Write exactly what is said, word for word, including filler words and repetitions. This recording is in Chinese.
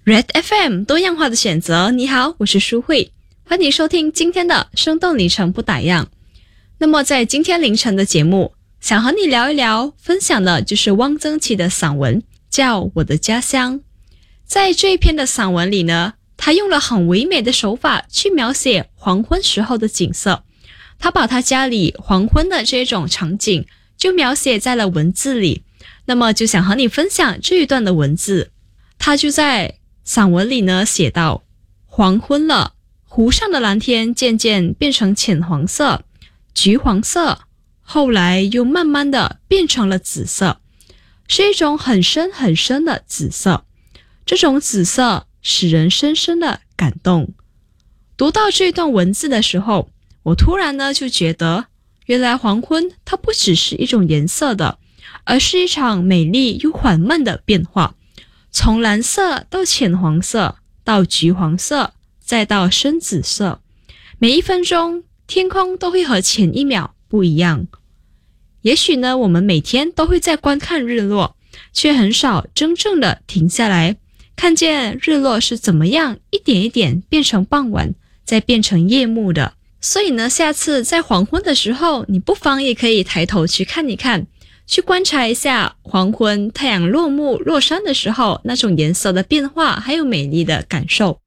Red F M 多样化的选择，你好，我是舒慧，欢迎收听今天的生动凌晨不打烊。那么在今天凌晨的节目，想和你聊一聊，分享的就是汪曾祺的散文，叫《我的家乡》。在这一篇的散文里呢，他用了很唯美的手法去描写黄昏时候的景色，他把他家里黄昏的这种场景就描写在了文字里。那么就想和你分享这一段的文字。他就在散文里呢写道，黄昏了，湖上的蓝天渐渐变成浅黄色、橘黄色，后来又慢慢的变成了紫色，是一种很深很深的紫色。这种紫色使人深深的感动。读到这段文字的时候，我突然呢就觉得，原来黄昏它不只是一种颜色的，而是一场美丽又缓慢的变化，从蓝色到浅黄色，到橘黄色，再到深紫色，每一分钟天空都会和前一秒不一样。也许呢，我们每天都会在观看日落，却很少真正的停下来看见日落是怎么样一点一点变成傍晚，再变成夜幕的。所以呢，下次在黄昏的时候，你不妨也可以抬头去看一看，去观察一下黄昏太阳落幕落山的时候那种颜色的变化，还有美丽的感受。